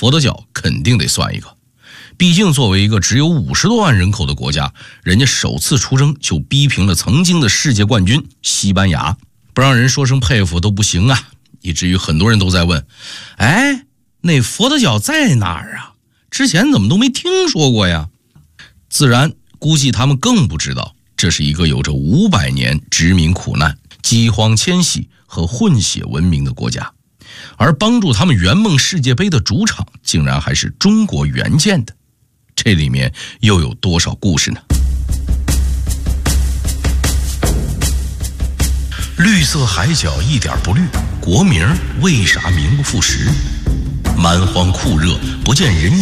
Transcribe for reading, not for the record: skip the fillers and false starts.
佛得角肯定得算一个。毕竟作为一个只有50多万人口的国家，人家首次出征就逼平了曾经的世界冠军西班牙，不让人说声佩服都不行啊！以至于很多人都在问，那佛得角在哪儿啊？之前怎么都没听说过呀？自然估计他们更不知道，这是一个有着500年殖民苦难、饥荒迁徙和混血文明的国家，而帮助他们圆梦世界杯的主场竟然还是中国援建的，这里面又有多少故事呢？绿色海角一点不绿，国名为啥名不副实？蛮荒酷热，不见人